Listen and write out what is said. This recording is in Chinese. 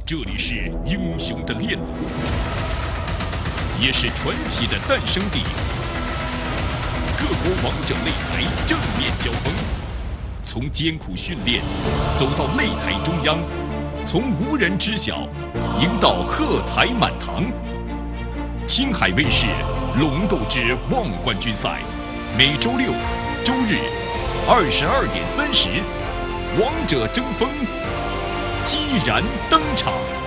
这里是英雄的练路，也是传奇的诞生地。各国王者擂台正面交锋，从艰苦训练走到擂台中央，从无人知晓赢到喝彩满堂。青海卫视《龙斗之望冠军赛》，每周六、周日22:30，王者争锋激然登场。